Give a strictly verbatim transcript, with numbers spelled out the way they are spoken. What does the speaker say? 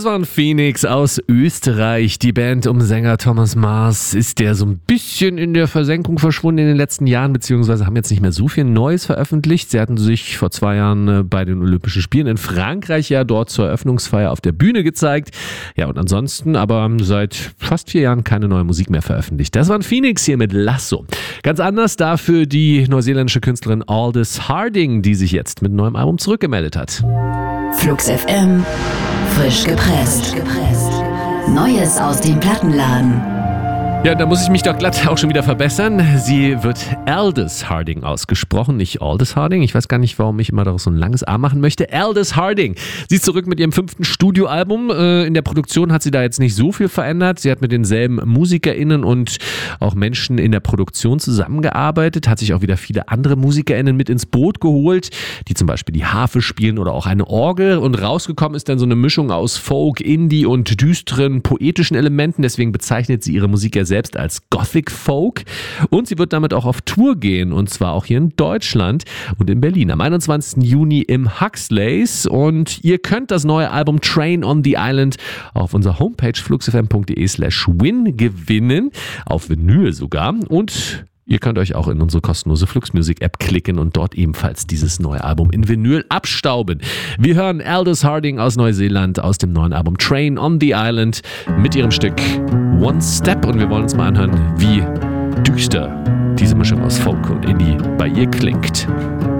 Das waren Phoenix aus Österreich. Die Band um Sänger Thomas Mars. Ist der so ein bisschen in der Versenkung verschwunden in den letzten Jahren, beziehungsweise haben jetzt nicht mehr so viel Neues veröffentlicht. Sie hatten sich vor zwei Jahren bei den Olympischen Spielen in Frankreich ja dort zur Eröffnungsfeier auf der Bühne gezeigt. Ja, und ansonsten aber seit fast vier Jahren keine neue Musik mehr veröffentlicht. Das waren Phoenix hier mit Lasso. Ganz anders dafür die neuseeländische Künstlerin Aldous Harding, die sich jetzt mit neuem Album zurückgemeldet hat. Flux F M, frisch gepresst. Neues aus dem Plattenladen. Ja, da muss ich mich doch glatt auch schon wieder verbessern. Sie wird Aldous Harding ausgesprochen, nicht Aldous Harding. Ich weiß gar nicht, warum ich immer daraus so ein langes A machen möchte. Aldous Harding. Sie ist zurück mit ihrem fünften Studioalbum. In der Produktion hat sie da jetzt nicht so viel verändert. Sie hat mit denselben MusikerInnen und auch Menschen in der Produktion zusammengearbeitet, hat sich auch wieder viele andere MusikerInnen mit ins Boot geholt, die zum Beispiel die Harfe spielen oder auch eine Orgel. Und rausgekommen ist dann so eine Mischung aus Folk, Indie und düsteren, poetischen Elementen. Deswegen bezeichnet sie ihre Musik ja selbst als Gothic Folk, und sie wird damit auch auf Tour gehen, und zwar auch hier in Deutschland und in Berlin am einundzwanzigsten Juni im Huxleys, und ihr könnt das neue Album Train on the Island auf unserer Homepage fluxfm.de slash win gewinnen, auf Vinyl sogar, und ihr könnt euch auch in unsere kostenlose Flux Music App klicken und dort ebenfalls dieses neue Album in Vinyl abstauben. Wir hören Aldous Harding aus Neuseeland aus dem neuen Album Train on the Island mit ihrem Stück One Step, und wir wollen uns mal anhören, wie düster diese Mischung aus Folk und Indie bei ihr klingt.